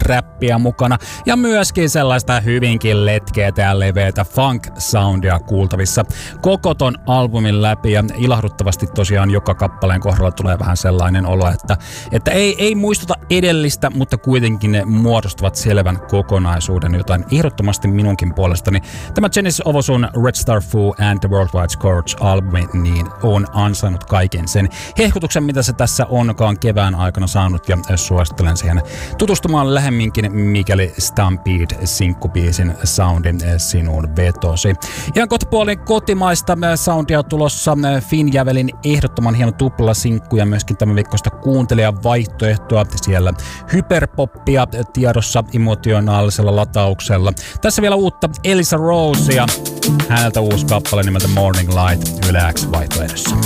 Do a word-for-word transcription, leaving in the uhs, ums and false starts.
räppiä mukana ja myöskin sellaista hyvinkin letkeätä ja leveätä funk-soundia kuultavissa koko ton albumin läpi ja ilahduttavasti tosiaan joka kappaleen kohdalla tulee vähän sellainen olo, että, että ei, ei muistuta edellistä, mutta kuitenkin ne muodostavat selvän kokonaisuuden, jotain ehdottomasti minunkin puolestani. Tämä Genesis Ovosun Red Star Foo and the Worldwide Scourge-albumi niin on ansainnut kaiken sen hehkutuksen, mitä se tässä onkaan kevään aikana saanut, ja suosittelen siihen tutustumaan lähemminkin, mikäli Stampede-sinkkubiisin soundin sinuun vetosi. Ihan kohtapuolin kotimaista soundia tulossa Finjävelin ehdottoman hieno tuplasinkku ja myöskin tämän viikkoista kuuntelijan vaihtoehtoa. Siellä hyperpoppia tiedossa emotionaalisella latauksella. Tässä vielä uutta Elisa Rosea. Häneltä uusi kappale nimeltä Morning Light Yle X vaihtoehdossa.